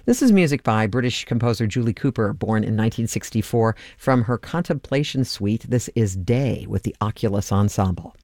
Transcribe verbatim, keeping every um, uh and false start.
This is music by British composer Julie Cooper, born in nineteen sixty-four. From her Contemplation Suite, this is Day with the Oculus Ensemble.